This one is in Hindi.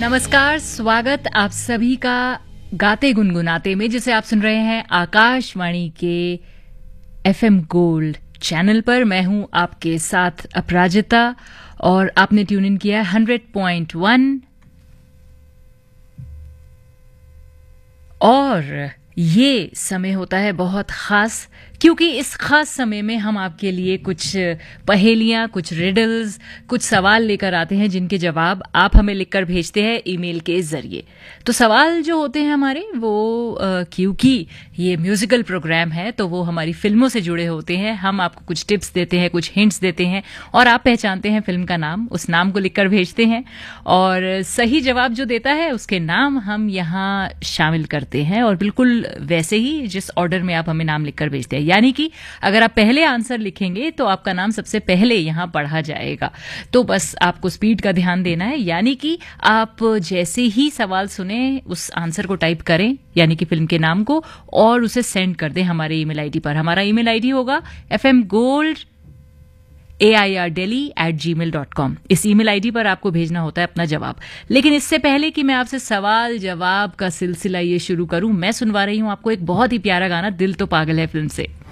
नमस्कार, स्वागत आप सभी का गाते गुनगुनाते में, जिसे आप सुन रहे हैं आकाशवाणी के एफएम गोल्ड चैनल पर। मैं हूं आपके साथ अपराजिता और आपने ट्यून इन किया है 100.1 और ये समय होता है बहुत खास, क्योंकि इस खास समय में हम आपके लिए कुछ पहेलियां, कुछ रिडल्स, कुछ सवाल लेकर आते हैं जिनके जवाब आप हमें लिखकर भेजते हैं ईमेल के जरिए। तो सवाल जो होते हैं हमारे वो क्योंकि ये म्यूजिकल प्रोग्राम है तो वो हमारी फिल्मों से जुड़े होते हैं। हम आपको कुछ टिप्स देते हैं, कुछ हिंट्स देते हैं और आप पहचानते हैं फिल्म का नाम, उस नाम को लिखकर भेजते हैं और सही जवाब जो देता है उसके नाम हम यहाँ शामिल करते हैं और बिल्कुल वैसे ही जिस ऑर्डर में आप हमें नाम लिखकर भेजते हैं। यानी कि अगर आप पहले आंसर लिखेंगे तो आपका नाम सबसे पहले यहां पढ़ा जाएगा। तो बस आपको स्पीड का ध्यान देना है, यानी कि आप जैसे ही सवाल सुने उस आंसर को टाइप करें, यानी कि फिल्म के नाम को, और उसे सेंड कर दें हमारे ईमेल आईडी पर। हमारा ईमेल आईडी होगा fmgold@airdelhi@gmail.com। इस ईमेल आईडी पर आपको भेजना होता है अपना जवाब। लेकिन इससे पहले कि मैं आपसे सवाल जवाब का सिलसिला ये शुरू करूं, मैं सुनवा रही हूं आपको एक बहुत ही प्यारा गाना, दिल तो पागल है फिल्म से।